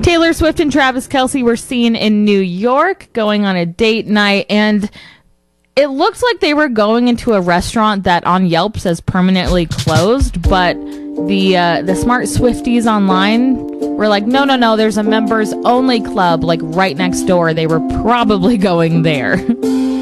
Taylor Swift and Travis Kelce were seen in New York going on a date night, and it looked like they were going into a restaurant that on Yelp says permanently closed, but the smart Swifties online were like, no, there's a members only club like right next door. They were probably going there.